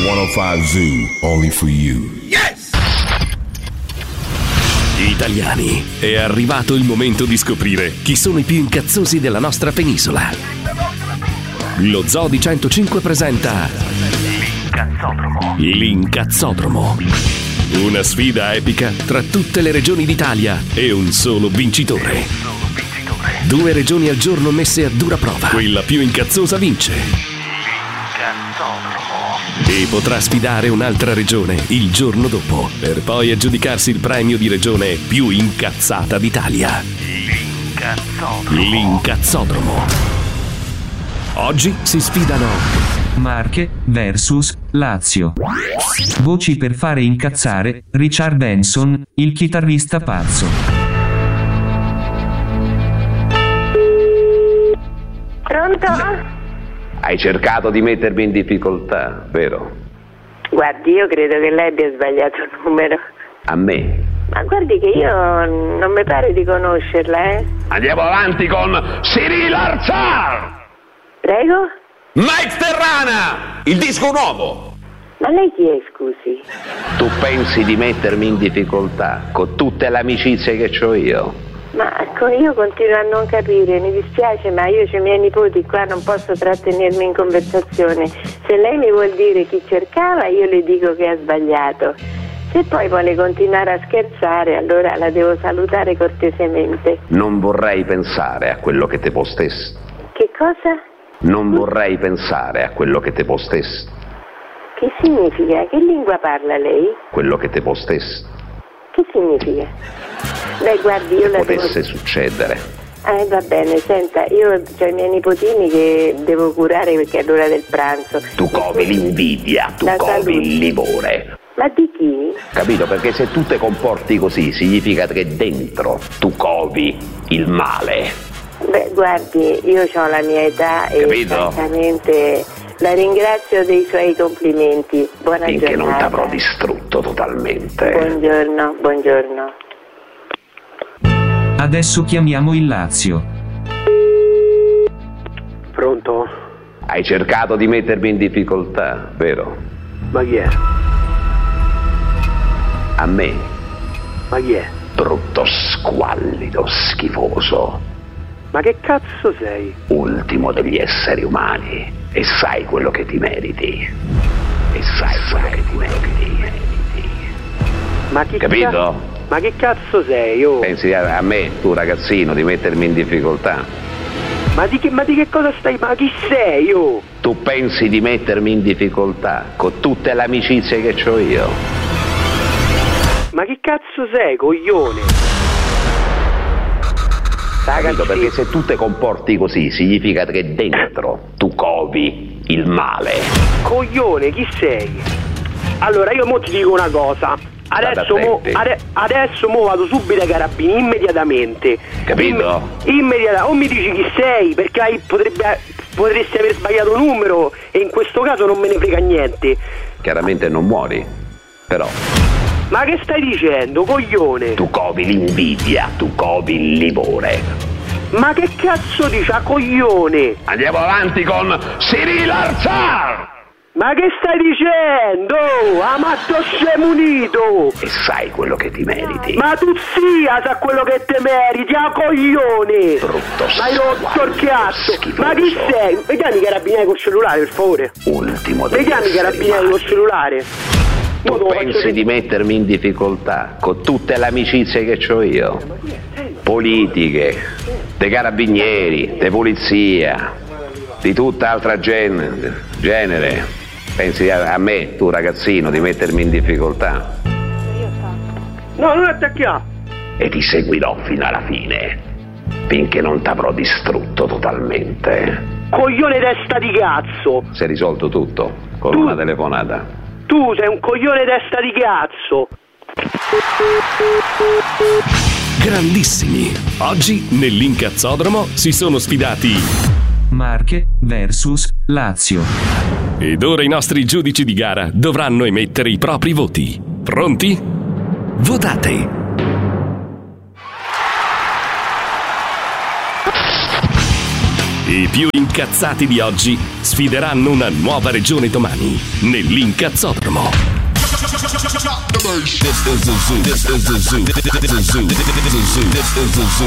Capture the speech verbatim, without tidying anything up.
centocinque Zoo, only for you. Yes! Italiani, è arrivato il momento di scoprire chi sono i più incazzosi della nostra penisola. Lo Zoo di centocinque presenta L'incazzodromo. L'incazzodromo. Una sfida epica tra tutte le regioni d'Italia e un solo vincitore. Due regioni al giorno messe a dura prova. Quella più incazzosa vince. E potrà sfidare un'altra regione il giorno dopo, per poi aggiudicarsi il premio di regione più incazzata d'Italia. L'incazzodromo. L'incazzodromo. Oggi si sfidano Marche versus Lazio. Voci per fare incazzare Richard Benson, il chitarrista pazzo. Pronto? Hai cercato di mettermi in difficoltà, vero? Guardi, io credo che lei abbia sbagliato il numero. A me? Ma guardi che io non mi pare di conoscerla, eh? Andiamo avanti con Cyril Arzar! Prego? Mike Terrana, il disco nuovo. Ma lei chi è, scusi? Tu pensi di mettermi in difficoltà con tutte le amicizie che c'ho io? Ma io continuo a non capire, mi dispiace, ma io ho i miei nipoti qua, non posso trattenermi in conversazione. Se lei mi vuol dire chi cercava, io le dico che ha sbagliato. Se poi vuole continuare a scherzare, allora la devo salutare cortesemente. Non vorrei pensare a quello che te postessi. Che cosa? Non vorrei pensare a quello che te postessi. Che significa? Che lingua parla lei? Quello che te postessi. Che significa? Beh, guardi, io la potesse devo... succedere. Eh, va bene, senta, io ho i miei nipotini che devo curare perché è l'ora del pranzo. Tu covi l'invidia, tu covi il livore. Ma di chi? Capito? Perché se tu te comporti così significa che dentro tu covi il male. Beh, guardi, io ho la mia età. Capito? E francamente la ringrazio dei suoi complimenti. Buona Finché giornata. non t'avrò distrutto totalmente. Buongiorno, buongiorno. Adesso chiamiamo il Lazio. Pronto? Hai cercato di mettermi in difficoltà, vero? Ma chi è? A me? Ma chi è? Brutto, squallido, schifoso. Ma che cazzo sei? Ultimo degli esseri umani. E sai quello che ti meriti. E sai quello che ti meriti. Ma chi Capito? Ca- ma che cazzo sei, oh? Pensi a, a me, tu ragazzino, di mettermi in difficoltà? Ma di che, ma di che cosa stai? Ma chi sei, oh? Tu pensi di mettermi in difficoltà con tutte le amicizie che c'ho io? Ma che cazzo sei, coglione? Capito? Perché se tu te comporti così significa che dentro tu covi il male. Coglione, chi sei? Allora io mo ti dico una cosa. Adesso mo, ade- adesso mo vado subito ai carabinieri, immediatamente. Capito? Imm- immediata- o mi dici chi sei, perché hai, potrebbe, potresti aver sbagliato numero e in questo caso non me ne frega niente. Chiaramente non muori, però. Ma che stai dicendo, coglione? Tu covi l'invidia, tu covi il livore. Ma che cazzo dici, a coglione? Andiamo avanti con Cyril Arzar! Ma che stai dicendo? Amatto scemunito! E sai quello che ti meriti. Ma tu sia sa quello che te meriti, a coglione! Brutto, ma io storchiazzo! Ma chi sei? Vediamo i carabinieri col cellulare, per favore! Ultimo degli Vediamo i carabinieri col cellulare! Tu Io pensi di mettermi in difficoltà con tutte le amicizie che c'ho io? Politiche, dei carabinieri, de polizia, di tutta altra gen- genere. Pensi a, a me, tu ragazzino, di mettermi in difficoltà? No, non attacchiamo! E ti seguirò fino alla fine, finché non t'avrò distrutto totalmente. Coglione testa di cazzo! Si è risolto tutto con Tu- una telefonata. Tu sei un coglione testa di cazzo! grandissimi. Oggi nell'incazzodromo si sono sfidati Marche versus Lazio. ed ora i nostri giudici di gara dovranno emettere i propri voti. Pronti? Votate! I più incazzati di oggi sfideranno una nuova regione domani nell'Incazzodromo. This is the zoo. This is the zoo. This is the zoo. This is the zoo. This is the zoo.